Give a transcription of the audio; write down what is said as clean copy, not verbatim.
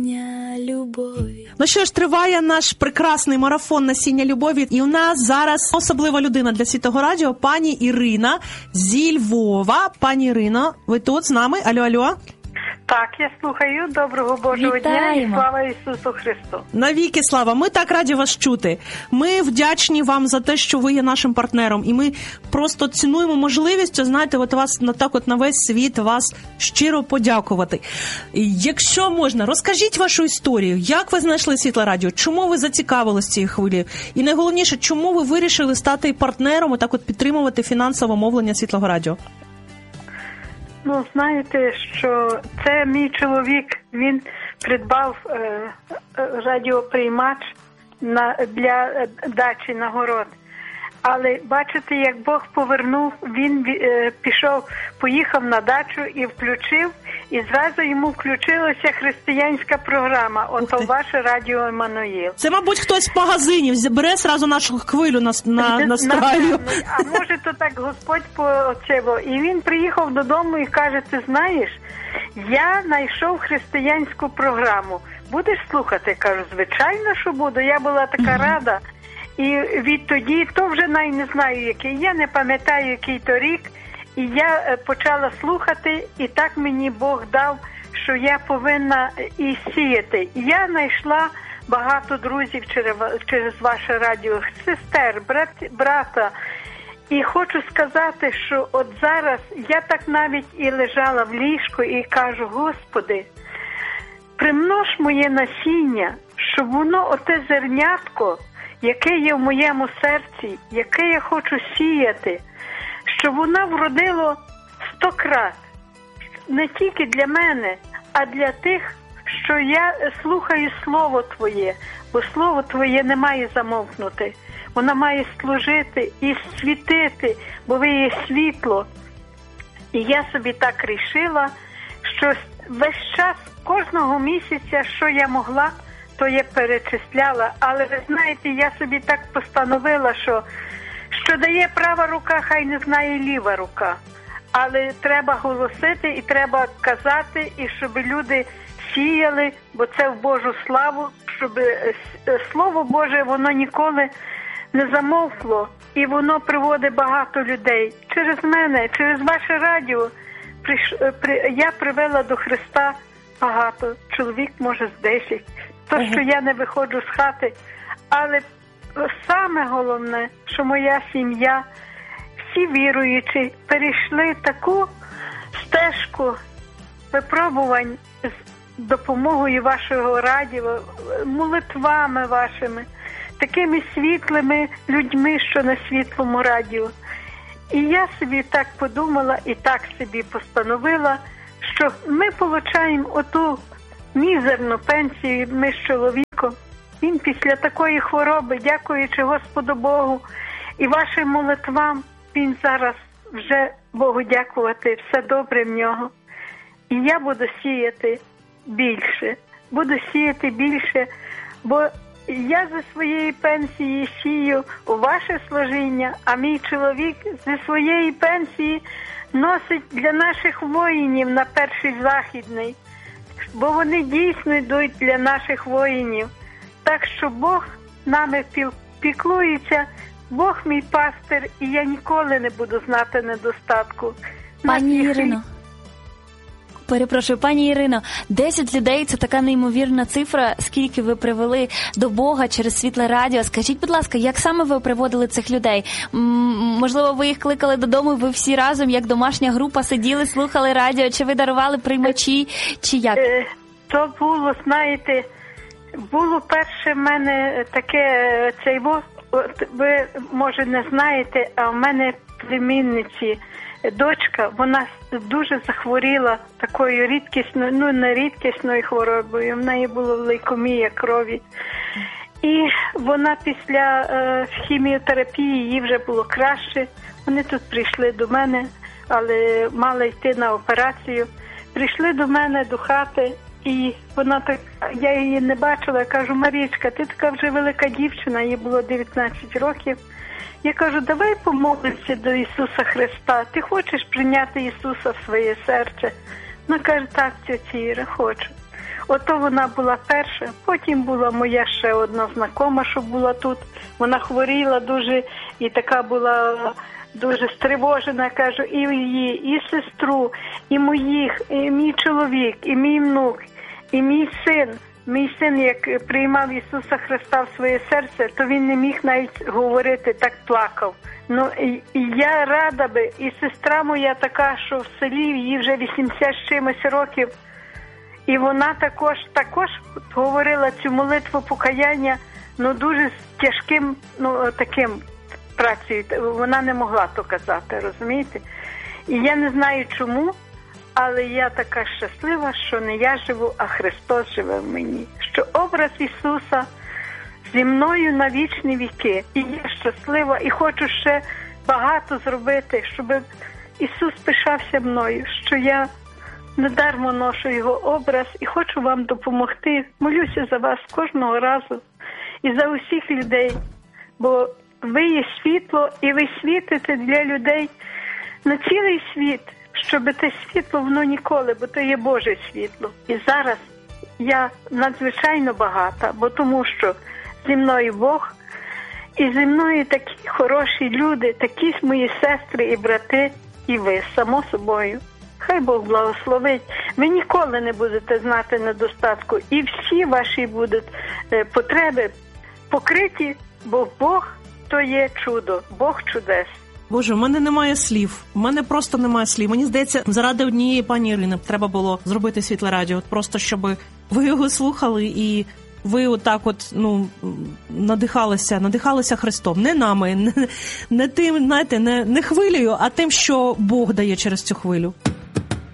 Ну що ж, триває наш прекрасний марафон «Насіння любові». І у нас зараз особлива людина для Світлого радіо, пані Ірина зі Львова. Пані Ірино, ви тут з нами? Алло, алло. Так, я слухаю. Доброго Божого дня і слава Ісусу Христу. Навіки слава. Ми так раді вас чути. Ми вдячні вам за те, що ви є нашим партнером. І ми просто цінуємо можливість, знаєте, от вас на весь світ вас щиро подякувати. Якщо можна, розкажіть вашу історію. Як ви знайшли Світле радіо? Чому ви зацікавились цією хвилею? І найголовніше, чому ви вирішили стати партнером, отак от підтримувати фінансове мовлення Світлого радіо? Ну, знаєте, що це мій чоловік, він придбав радіоприймач для дачі на город. Але бачите, як Бог повернув, він поїхав на дачу і включив, і зразу йому включилася християнська програма. Ото ваше радіо Еммануїл. Це, мабуть, хтось в магазині бере зразу нашу хвилю настраю. А може, то так Господь поцево. І він приїхав додому і каже, ти знаєш, я знайшов християнську програму. Будеш слухати? Кажу, звичайно, що буду. Я була така рада. І відтоді, то вже не знаю, який, я не пам'ятаю, який то рік, і я почала слухати, і так мені Бог дав, що я повинна і сіяти. Я знайшла багато друзів через ваше радіо, сестер, брата. І хочу сказати, що от зараз я так навіть і лежала в ліжку і кажу, Господи, примнож моє насіння, щоб воно, оте зернятко, яке є в моєму серці, яке я хочу сіяти, щоб воно вродило 100 крат. Не тільки для мене, а для тих, що я слухаю Слово Твоє, бо Слово Твоє не має замовкнути. Воно має служити і світити, бо ви є світло. І я собі так рішила, що весь час, кожного місяця, що я могла, то я перечисляла, але ви знаєте, я собі так постановила, що дає права рука, хай не знає ліва рука. Але треба голосити і треба казати, і щоб люди сіяли, бо це в Божу славу, щоб Слово Боже, воно ніколи не замовкло, і воно приводить багато людей. Через мене, через ваше радіо, я привела до Христа багато, чоловік може з 10. То, що я не виходжу з хати, але саме головне, що моя сім'я, всі віруючі, перейшли таку стежку випробувань з допомогою вашого радіо, молитвами вашими, такими світлими людьми, що на світлому радіо. І я собі так подумала і так собі постановила, що ми отримуємо оту мізерну пенсію, ми з чоловіком. Він після такої хвороби, дякуючи Господу Богу і вашим молитвам, він зараз вже Богу дякувати, все добре в нього. І я буду сіяти більше, бо я зі своєї пенсії сію у ваше служіння, а мій чоловік зі своєї пенсії носить для наших воїнів на перший західний. Бо вони дійсно йдуть для наших воїнів. Так що Бог нами піклується, Бог мій пастир, і я ніколи не буду знати недостатку. Пані Ірино, 10 людей – це така неймовірна цифра, скільки ви привели до Бога через Світле радіо. Скажіть, будь ласка, як саме ви приводили цих людей? Можливо, ви їх кликали додому, ви всі разом, як домашня група, сиділи, слухали радіо, чи ви дарували приймачі, чи як? То було, знаєте, було перше в мене таке, ви, може, не знаєте, а в мене племінниці, дочка, вона дуже захворіла такою рідкісною, не рідкісною хворобою, в неї була лейкемія крові. І вона після хіміотерапії, їй вже було краще. Вони тут прийшли до мене, але мала йти на операцію. Прийшли до мене до хати, і вона так, я її не бачила, я кажу, Марічка, ти така вже велика дівчина, їй було 19 років. Я кажу, давай помолимося до Ісуса Христа. Ти хочеш прийняти Ісуса в своє серце? Вона каже, так, тьотя Іра, хочу. Ото вона була перша, потім була моя ще одна знайома, що була тут. Вона хворіла дуже і така була дуже стривожена, кажу, і її, і сестру, і моїх, і мій чоловік, і мій внук, і мій син. Мій син, як приймав Ісуса Христа в своє серце, то він не міг навіть говорити, так плакав. Ну, і я рада би, і сестра моя така, що в селі, їй вже 80 з чимось років, і вона також говорила цю молитву покаяння, ну, дуже з тяжким, ну, таким працею. Вона не могла то казати, розумієте? І я не знаю чому, але я така щаслива, що не я живу, а Христос живе в мені. Що образ Ісуса зі мною на вічні віки. І я щаслива, і хочу ще багато зробити, щоб Ісус пишався мною, що я недармо ношу Його образ і хочу вам допомогти. Молюся за вас кожного разу і за усіх людей, бо ви є світло, і ви світите для людей на цілий світ, щоб те світло, воно ніколи, бо то є Боже світло. І зараз я надзвичайно багата, бо тому що зі мною Бог, і зі мною такі хороші люди, такі мої сестри і брати, і ви, само собою. Хай Бог благословить. Ви ніколи не будете знати недостатку, і всі ваші будуть потреби покриті, бо Бог то є чудо, Бог чудес. Боже, в мене немає слів. В мене просто немає слів. Мені здається, заради однієї пані Ірини треба було зробити Світле Радіо. От просто, щоб ви його слухали і ви отак от, ну, надихалися Христом. Не нами, не тим, знаєте, не хвилею, а тим, що Бог дає через цю хвилю.